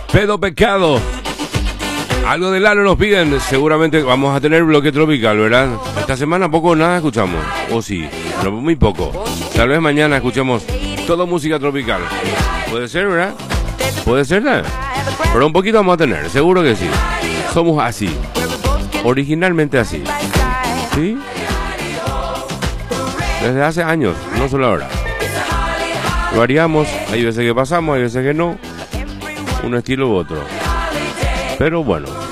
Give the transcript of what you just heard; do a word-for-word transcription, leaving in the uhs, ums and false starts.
Pedo Pecado. Algo de Lalo nos piden. Seguramente vamos a tener bloque tropical, ¿verdad? Esta semana poco o nada escuchamos. O sí, pero muy poco. Tal vez mañana escuchemos toda música tropical. Puede ser, ¿verdad? Puede ser, ¿verdad? Pero un poquito vamos a tener, seguro que sí. Somos así. Originalmente así. ¿Sí? Desde hace años, no solo ahora. Lo haríamos, hay veces que pasamos, hay veces que no. Un estilo u otro. Pero bueno.